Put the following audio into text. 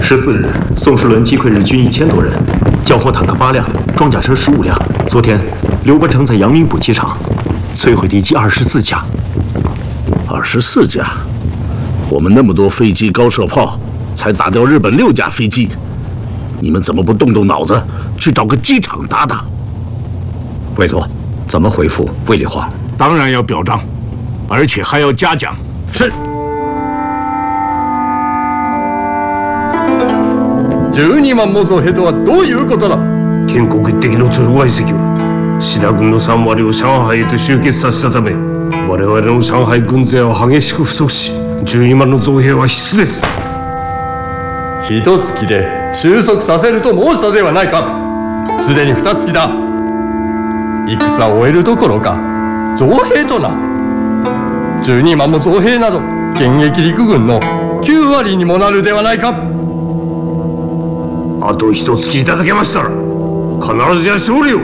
14日，宋世伦击溃日军1000多人，缴获坦克8辆，装甲车15辆。昨天，刘伯承在阳明补给场摧毁敌机24架。 24架？我们那么多飞机、高射炮，才打掉日本6架飞机，你们怎么不动动脑子去找个机场打打？ 委座，怎么回复卫立煌？ 当然要表彰，而且还要嘉奖。是。 12万も増兵とはどういうことだ。建国一敵のトルワイ石はシダ軍の3割を上海へと集結させたため、我々の上海軍勢は激しく不足し、12万の増兵は必須です。一月で収束させると申したではないか。すでに2月だ。戦を終えるどころか増兵とな。12万も増兵など現役陸軍の9割にもなるではないか。あと1月いただけましたら必ずや勝利を。